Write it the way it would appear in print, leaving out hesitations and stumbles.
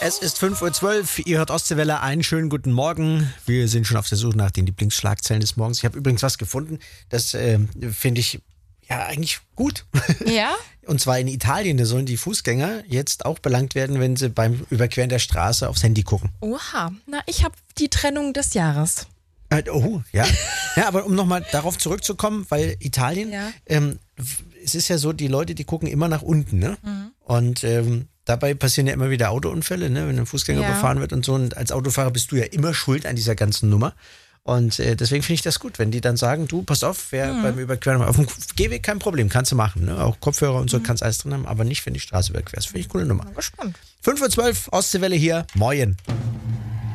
Es ist 5:12 Uhr, ihr hört Ostseewelle, einen schönen guten Morgen. Wir sind schon auf der Suche nach den Lieblingsschlagzeilen des Morgens. Ich habe übrigens was gefunden, das finde ich ja eigentlich gut. Ja? Und zwar in Italien, da sollen die Fußgänger jetzt auch belangt werden, wenn sie beim Überqueren der Straße aufs Handy gucken. Oha, na, ich habe die Trennung des Jahres. Oh, ja. Ja, aber um nochmal darauf zurückzukommen, weil Italien, Ja. Es ist ja so, die Leute, die gucken immer nach unten, ne? Und dabei passieren ja immer wieder Autounfälle, ne? Wenn ein Fußgänger Ja. befahren wird und so. Und als Autofahrer bist du ja immer schuld an dieser ganzen Nummer. Und deswegen finde ich das gut, wenn die dann sagen, du, pass auf, wer beim Überqueren auf dem Gehweg kein Problem, kannst du machen, ne? Auch Kopfhörer und so kannst alles drin haben, aber nicht, wenn die Straße überquerst. Finde ich eine coole Nummer. Gespannt. 5:12 Ostseewelle hier, moin.